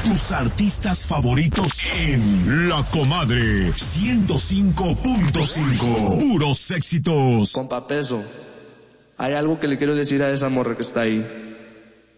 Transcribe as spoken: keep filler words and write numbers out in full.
tus artistas favoritos en La Comadre ciento cinco punto cinco. Puros éxitos. Compa Peso, hay algo que le quiero decir a esa morra que está ahí.